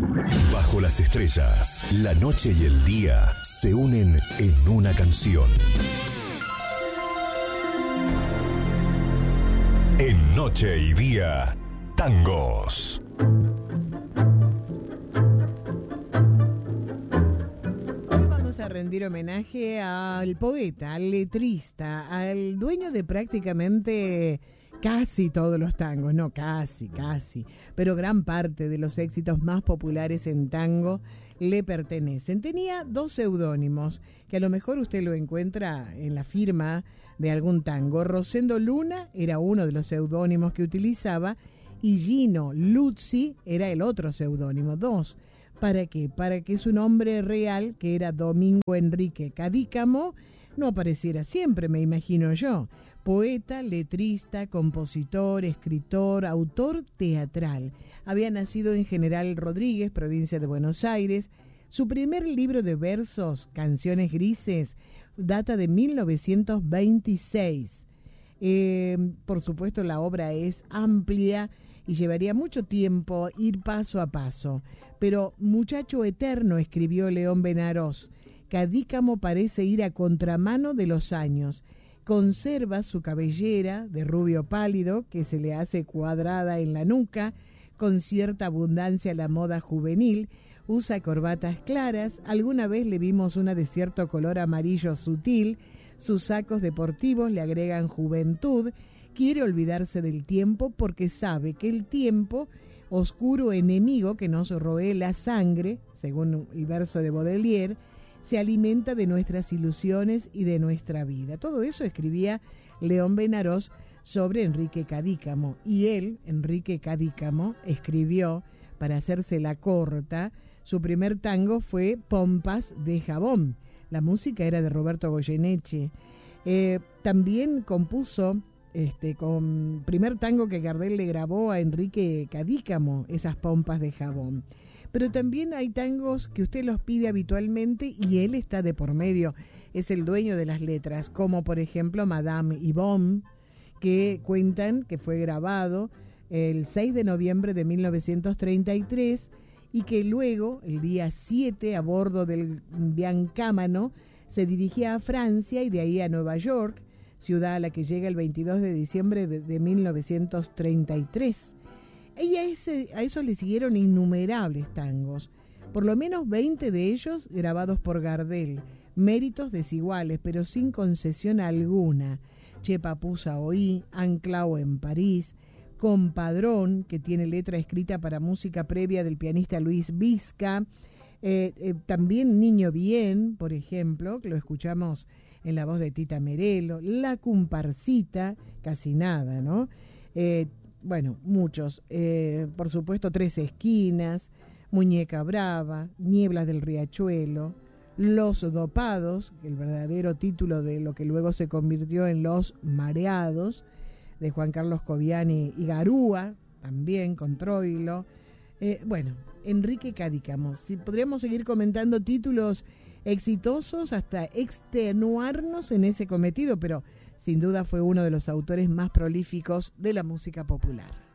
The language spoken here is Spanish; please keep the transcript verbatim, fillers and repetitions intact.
Bajo las estrellas, la noche y el día se unen en una canción. En Noche y Día, tangos. Hoy vamos a rendir homenaje al poeta, al letrista, al dueño de prácticamente casi todos los tangos, no casi, casi, pero gran parte de los éxitos más populares en tango le pertenecen. Tenía dos seudónimos, que a lo mejor usted lo encuentra en la firma de algún tango. Rosendo Luna era uno de los seudónimos que utilizaba y Gino Luzzi era el otro seudónimo. Dos. ¿Para qué? Para que su nombre real, que era Domingo Enrique Cadícamo, no apareciera siempre, me imagino yo. Poeta, letrista, compositor, escritor, autor teatral. Había nacido en General Rodríguez, provincia de Buenos Aires. Su primer libro de versos, Canciones Grises, data de mil novecientos veintiséis. Eh, por supuesto, la obra es amplia y llevaría mucho tiempo ir paso a paso. Pero Muchacho Eterno, escribió León Benarós. Cadícamo parece ir a contramano de los años. Conserva su cabellera de rubio pálido, que se le hace cuadrada en la nuca, con cierta abundancia a la moda juvenil. Usa corbatas claras, alguna vez le vimos una de cierto color amarillo sutil. Sus sacos deportivos le agregan juventud. Quiere olvidarse del tiempo porque sabe que el tiempo, oscuro enemigo que nos roe la sangre, según el verso de Baudelaire, se alimenta de nuestras ilusiones y de nuestra vida. Todo eso escribía León Benarós sobre Enrique Cadícamo. Y él, Enrique Cadícamo, escribió, para hacerse la corta, su primer tango fue Pompas de Jabón. La música era de Roberto Goyeneche. Eh, también compuso, este, con primer tango que Gardel le grabó a Enrique Cadícamo, esas Pompas de Jabón. Pero también hay tangos que usted los pide habitualmente y él está de por medio. Es el dueño de las letras, como por ejemplo Madame Yvonne, que cuentan que fue grabado el seis de noviembre de mil novecientos treinta y tres y que luego, el día siete, a bordo del Biancámano, se dirigía a Francia y de ahí a Nueva York, ciudad a la que llega el veintidós de diciembre de mil novecientos treinta y tres. Y a, ese, a eso le siguieron innumerables tangos, por lo menos veinte de ellos grabados por Gardel, méritos desiguales, pero sin concesión alguna. Che Papusa Oí, Anclao en París, Compadrón, que tiene letra escrita para música previa del pianista Luis Vizca, eh, eh, también Niño Bien, por ejemplo, que lo escuchamos en la voz de Tita Merelo, La Comparsita, casi nada, ¿no? Eh, Bueno, muchos. Eh, por supuesto, Tres Esquinas, Muñeca Brava, Nieblas del Riachuelo, Los Dopados, el verdadero título de lo que luego se convirtió en Los Mareados, de Juan Carlos Coviani y Garúa, también con Troilo. Eh, bueno, Enrique Cadícamo. Si podríamos seguir comentando títulos exitosos hasta extenuarnos en ese cometido, pero sin duda fue uno de los autores más prolíficos de la música popular.